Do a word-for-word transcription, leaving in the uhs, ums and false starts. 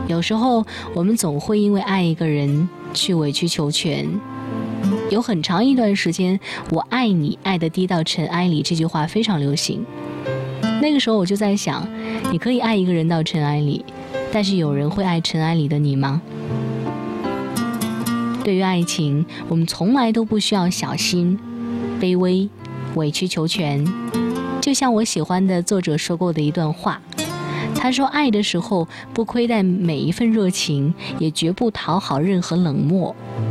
有时候我们总会因为爱一个人去委曲求全。有很长一段时间，我爱你爱得低到尘埃里这句话非常流行。那个时候我就在想，你可以爱一个人到尘埃里，但是有人会爱尘埃里的你吗？对于爱情，我们从来都不需要小心、卑微、委曲求全。就像我喜欢的作者说过的一段话，他说，爱的时候不亏待每一份热情，也绝不讨好任何冷漠。